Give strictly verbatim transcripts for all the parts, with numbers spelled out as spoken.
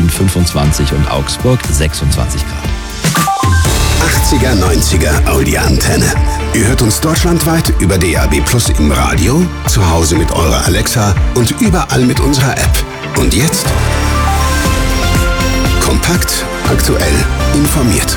fünfundzwanzig und Augsburg sechsundzwanzig Grad. achtziger, neunziger Audi-Antenne. Ihr hört uns deutschlandweit über D A B Plus im Radio, zu Hause mit eurer Alexa und überall mit unserer App. Und jetzt? Kompakt, aktuell, informiert.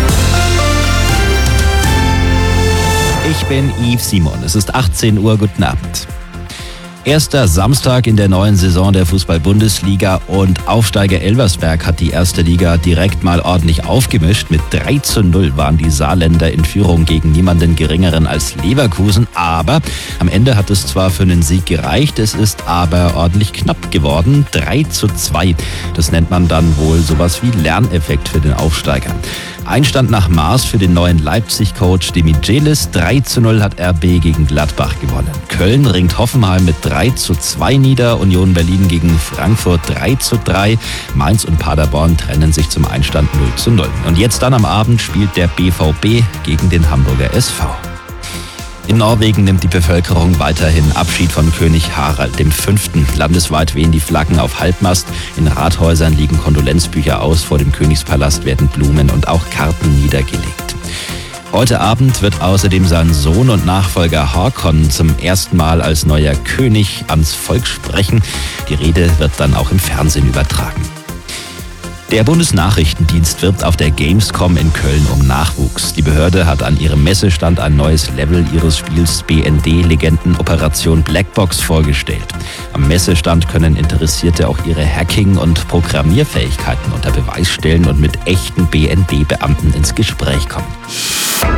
Ich bin Yves Simon. Es ist achtzehn Uhr. Guten Abend. Erster Samstag in der neuen Saison der Fußball-Bundesliga und Aufsteiger Elversberg hat die erste Liga direkt mal ordentlich aufgemischt. Mit drei zu null waren die Saarländer in Führung gegen niemanden Geringeren als Leverkusen. Aber am Ende hat es zwar für einen Sieg gereicht, es ist aber ordentlich knapp geworden. drei zu zwei. Das nennt man dann wohl sowas wie Lerneffekt für den Aufsteiger. Einstand nach Maß für den neuen Leipzig-Coach Demichelis. drei zu null hat R B gegen Gladbach gewonnen. Köln ringt Hoffenheim mit drei zu zwei nieder. Union Berlin gegen Frankfurt drei zu drei. Mainz und Paderborn trennen sich zum Einstand null zu null. Und jetzt dann am Abend spielt der B V B gegen den Hamburger S V. In Norwegen nimmt die Bevölkerung weiterhin Abschied von König Harald der Fünfte. Landesweit wehen die Flaggen auf Halbmast. In Rathäusern liegen Kondolenzbücher aus. Vor dem Königspalast werden Blumen und auch Karten niedergelegt. Heute Abend wird außerdem sein Sohn und Nachfolger Håkon zum ersten Mal als neuer König ans Volk sprechen. Die Rede wird dann auch im Fernsehen übertragen. Der Bundesnachrichtendienst wirbt auf der Gamescom in Köln um Nachwuchs. Die Behörde hat an ihrem Messestand ein neues Level ihres Spiels B N D-Legenden Operation Blackbox vorgestellt. Am Messestand können Interessierte auch ihre Hacking- und Programmierfähigkeiten unter Beweis stellen und mit echten B N D-Beamten ins Gespräch kommen.